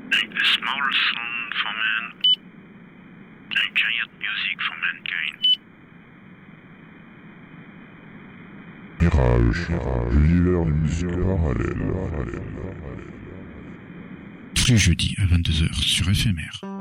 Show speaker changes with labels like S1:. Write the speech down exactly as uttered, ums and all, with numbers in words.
S1: A small song for man, a giant music for mankind.
S2: Mirage, l'univers de musique parallèle.
S3: Tous les jeudis à vingt-deux heures sur F M R.